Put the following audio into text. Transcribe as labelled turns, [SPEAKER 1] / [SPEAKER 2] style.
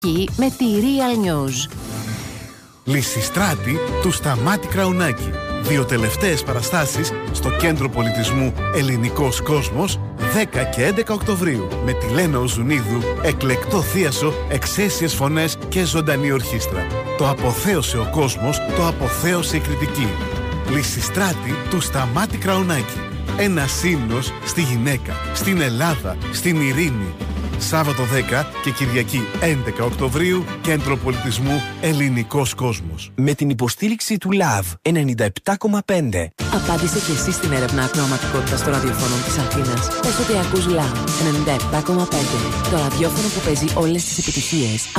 [SPEAKER 1] με τη Real News.
[SPEAKER 2] Λυσιστράτη του Σταμάτη Κραουνάκη. 2 τελευταίες παραστάσεις στο Κέντρο Πολιτισμού Ελληνικός Κόσμος 10 και 11 Οκτωβρίου με τη Λένα Οζουνίδου, εκλεκτό θίασο, εξαίσιες φωνές και ζωντανή ορχήστρα. Το αποθέωσε ο κόσμος, το αποθέωσε η κριτική. Λυσιστράτη του Σταμάτη Κραουνάκη. Ένα ύμνος στη γυναίκα, στην Ελλάδα, στην ειρήνη. Σάββατο 10 και Κυριακή 11 Οκτωβρίου, Κέντρο Πολιτισμού Ελληνικός Κόσμος.
[SPEAKER 3] Με την υποστήριξη του LAV 97,5.
[SPEAKER 1] Απάντησε και εσύ στην έρευνα ακροαματικότητας των ραδιοφώνων της Αθήνας. Πες ότι ακούς LAV 97,5. Το ραδιόφωνο που παίζει όλες τις επιτυχίες